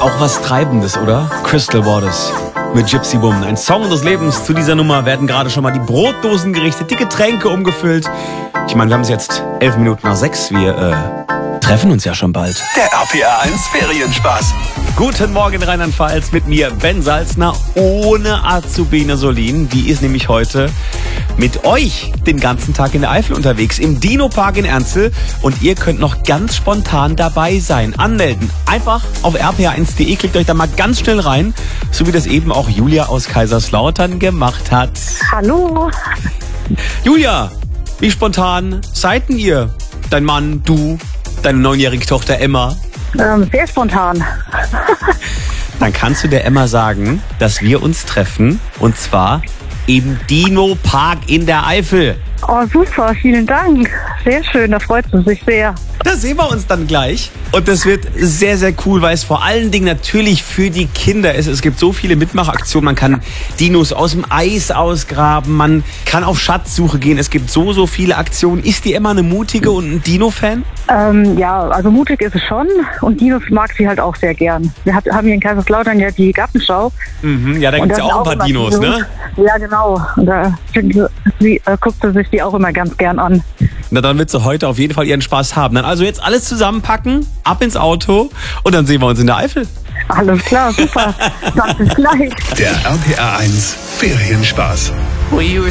Auch was Treibendes, oder? Crystal Waters mit Gypsy Woman. Ein Song des Lebens. Zu dieser Nummer werden gerade schon mal die Brotdosen gerichtet, die Getränke umgefüllt. Ich meine, wir haben es jetzt 11 Minuten nach 6. Wir treffen uns ja schon bald. Der RPR 1 Ferienspaß. Guten Morgen Rheinland-Pfalz mit mir, Ben Salzner, ohne Azubine Solin. Die ist nämlich heute mit euch den ganzen Tag in der Eifel unterwegs, im Dino-Park in Ernstl. Und ihr könnt noch ganz spontan dabei sein. Anmelden. Einfach auf rpr1.de, klickt euch da mal ganz schnell rein. So wie das eben auch Julia aus Kaiserslautern gemacht hat. Hallo. Julia, wie spontan seid denn ihr? Dein Mann, du, deine 9-jährige Tochter Emma? Sehr spontan. Dann kannst du der Emma sagen, dass wir uns treffen. Und zwar im Dino-Park in der Eifel. Oh, super, vielen Dank. Sehr schön, da freut sie sich sehr. Da sehen wir uns dann gleich. Und das wird sehr, sehr cool, weil es vor allen Dingen natürlich für die Kinder ist. Es gibt so viele Mitmachaktionen. Man kann Dinos aus dem Eis ausgraben. Man kann auf Schatzsuche gehen. Es gibt so viele Aktionen. Ist die Emma eine mutige und ein Dino-Fan? Ja, also mutig ist es schon. Und Dinos mag sie halt auch sehr gern. Wir haben hier in Kaiserslautern ja die Gartenschau. Ja, da gibt es ja auch ein paar Dinos, ne? Ja, genau. Und da guckt sie sich die auch immer ganz gern an. Na, dann wird sie heute auf jeden Fall ihren Spaß haben. Dann also jetzt alles zusammenpacken, ab ins Auto und dann sehen wir uns in der Eifel. Alles klar, super. Dann bis gleich. Der RPR 1 Ferienspaß. We were